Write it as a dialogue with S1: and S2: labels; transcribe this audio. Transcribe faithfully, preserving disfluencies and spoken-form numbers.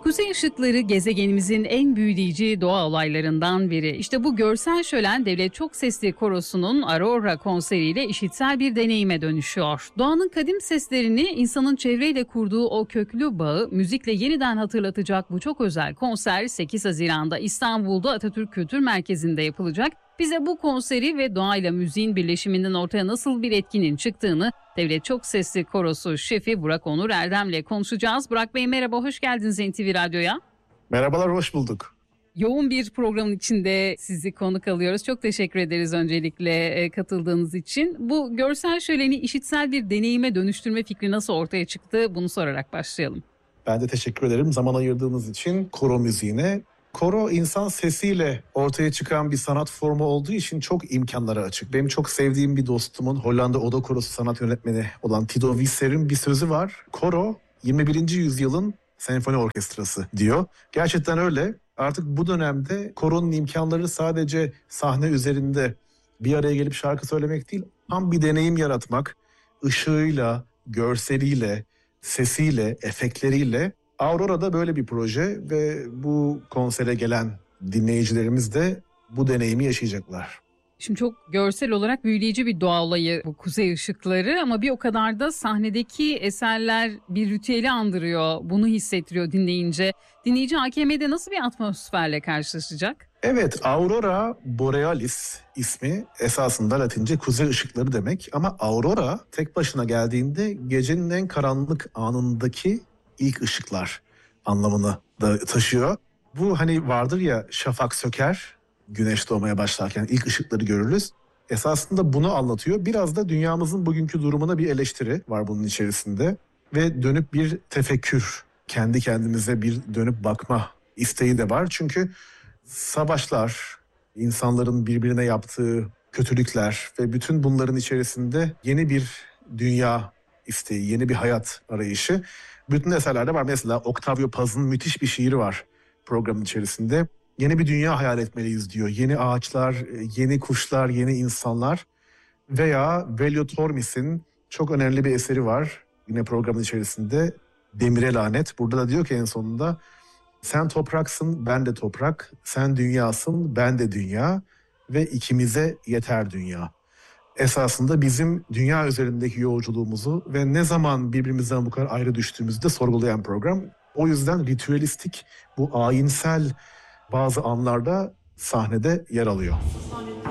S1: Kuzey ışıkları gezegenimizin en büyüleyici doğa olaylarından biri. İşte bu görsel şölen Devlet Çok Sesli Korosu'nun Aurora konseriyle işitsel bir deneyime dönüşüyor. Doğanın kadim seslerini insanın çevreyle kurduğu o köklü bağı müzikle yeniden hatırlatacak bu çok özel konser sekiz Haziran'da İstanbul'da Atatürk Kültür Merkezi'nde yapılacak. Bize bu konseri ve doğayla müziğin birleşiminden ortaya nasıl bir etkinin çıktığını Devlet Çok Sesli Korosu şefi Burak Onur Erdem'le konuşacağız. Burak Bey merhaba, hoş geldiniz N T V Radyo'ya.
S2: Merhabalar, hoş bulduk.
S1: Yoğun bir programın içinde sizi konuk alıyoruz. Çok teşekkür ederiz öncelikle katıldığınız için. Bu görsel şöleni işitsel bir deneyime dönüştürme fikri nasıl ortaya çıktı? Bunu sorarak başlayalım.
S2: Ben de teşekkür ederim zaman ayırdığınız için koro müziğine. Koro insan sesiyle ortaya çıkan bir sanat formu olduğu için çok imkanlara açık. Benim çok sevdiğim bir dostumun Hollanda Oda Korosu sanat yönetmeni olan Tido Visser'in bir sözü var. Koro yirmi birinci yüzyılın senfoni orkestrası diyor. Gerçekten öyle. Artık bu dönemde koronun imkanları sadece sahne üzerinde bir araya gelip şarkı söylemek değil, tam bir deneyim yaratmak, ışığıyla, görseliyle, sesiyle, efektleriyle. Aurora da böyle bir proje ve bu konsere gelen dinleyicilerimiz de bu deneyimi yaşayacaklar.
S1: Şimdi çok görsel olarak büyüleyici bir doğa olayı bu kuzey ışıkları ama bir o kadar da sahnedeki eserler bir ritüeli andırıyor. Bunu hissettiriyor dinleyince. Dinleyici A K M'de nasıl bir atmosferle karşılaşacak?
S2: Evet, Aurora Borealis ismi esasında Latince kuzey ışıkları demek. Ama Aurora tek başına geldiğinde gecenin en karanlık anındaki ilk ışıklar anlamını da taşıyor. Bu hani vardır ya, şafak söker, güneş doğmaya başlarken ilk ışıkları görürüz. Esasında bunu anlatıyor. Biraz da dünyamızın bugünkü durumuna bir eleştiri var bunun içerisinde. Ve dönüp bir tefekkür, kendi kendimize bir dönüp bakma isteği de var. Çünkü savaşlar, insanların birbirine yaptığı kötülükler ve bütün bunların içerisinde yeni bir dünya isteği, yeni bir hayat arayışı bütün eserlerde var. Mesela Octavio Paz'ın müthiş bir şiiri var programın içerisinde. Yeni bir dünya hayal etmeliyiz diyor. Yeni ağaçlar, yeni kuşlar, yeni insanlar. Veya Velio Tormis'in çok önemli bir eseri var yine programın içerisinde. Demire Lanet. Burada da diyor ki en sonunda, sen topraksın, ben de toprak. Sen dünyasın, ben de dünya. Ve ikimize yeter dünya. Esasında bizim dünya üzerindeki yolculuğumuzu ve ne zaman birbirimizden bu kadar ayrı düştüğümüzü de sorgulayan program. O yüzden ritüelistik, bu ayinsel bazı anlarda sahnede yer alıyor.